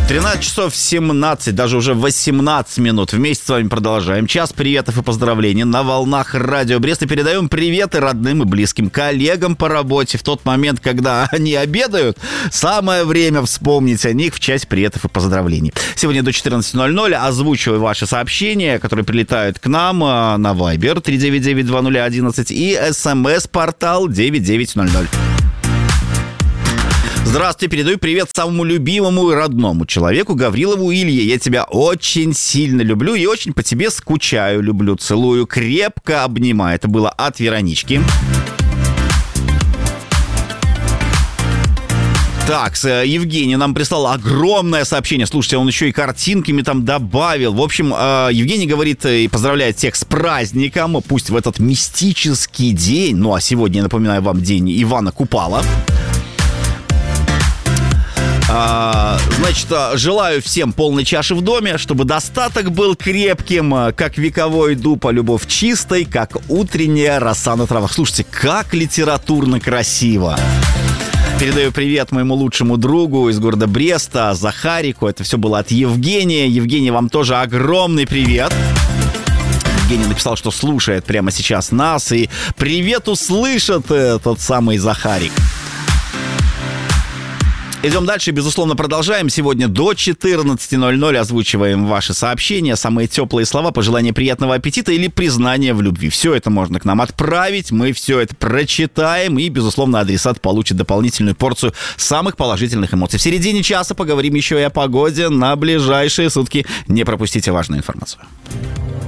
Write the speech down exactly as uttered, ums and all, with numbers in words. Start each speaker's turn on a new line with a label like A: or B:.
A: тринадцать часов семнадцать, даже уже восемнадцать минут. Вместе с вами продолжаем. Час приветов и поздравлений на волнах Радио Брест. И передаем приветы родным и близким, коллегам по работе. В тот момент, когда они обедают, самое время вспомнить о них в часть приветов и поздравлений. Сегодня до четырнадцати ноль-ноль озвучиваю ваши сообщения, которые прилетают к нам на Viber три девять девять два ноль одиннадцать и смс-портал девять девять ноль ноль. Здравствуйте, передаю привет самому любимому и родному человеку, Гаврилову Илье. Я тебя очень сильно люблю и очень по тебе скучаю. Люблю, целую, крепко обнимаю. Это было от Веронички. Так, Евгений нам прислал огромное сообщение. Слушайте, он еще и картинками там добавил. В общем, Евгений говорит и поздравляет всех с праздником. Пусть в этот мистический день, ну а сегодня, я напоминаю вам, день Ивана Купала. А, значит, желаю всем полной чаши в доме, чтобы достаток был крепким, как вековой дуб, а любовь чистой, как утренняя роса на травах. Слушайте, как литературно красиво. Передаю привет моему лучшему другу из города Бреста, Захарику. Это все было от Евгения. Евгений, вам тоже огромный привет. Евгений написал, что слушает прямо сейчас нас. И привет услышит тот самый Захарик. Идем дальше, безусловно, продолжаем. Сегодня до четырнадцати ноль-ноль озвучиваем ваши сообщения, самые теплые слова, пожелания приятного аппетита или признания в любви. Все это можно к нам отправить, мы все это прочитаем, и, безусловно, адресат получит дополнительную порцию самых положительных эмоций. В середине часа поговорим еще и о погоде на ближайшие сутки. Не пропустите важную информацию.